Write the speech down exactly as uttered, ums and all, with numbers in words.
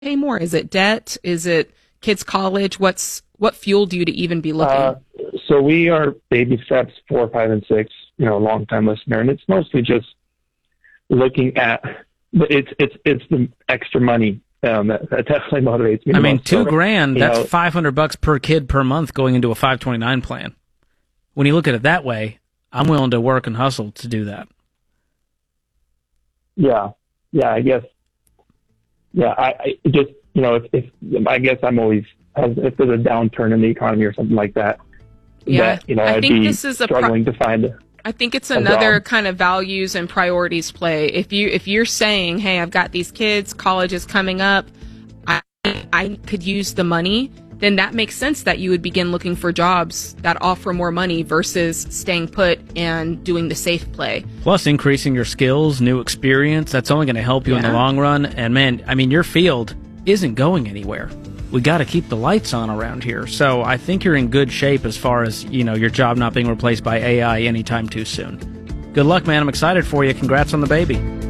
pay more? Is it debt? Is it kids' college? What's what fueled you to even be looking? Uh, so we are baby steps four, five, and six. You know, long time listener, and it's mostly just looking at. But it's it's it's the extra money um, that, that definitely motivates me. I mean, most. two so, grand. That's know, five hundred bucks per kid per month going into a five twenty nine plan. When you look at it that way, I'm willing to work and hustle to do that. Yeah, yeah, I guess. Yeah, I, I just you know if, if I guess I'm always if there's a downturn in the economy or something like that. Yeah, that, you know, I I'd think be this is a pro- struggling to find. I think it's another job. kind of values and priorities play. If you if you're saying, "Hey, I've got these kids, college is coming up, I I could use the money," then that makes sense that you would begin looking for jobs that offer more money versus staying put and doing the safe play. Plus, increasing your skills, new experience, that's only going to help you in the Yeah. long run. And man, I mean, your field isn't going anywhere. We got to keep the lights on around here. So I think you're in good shape as far as, you know, your job not being replaced by A I anytime too soon. Good luck, man. I'm excited for you. Congrats on the baby.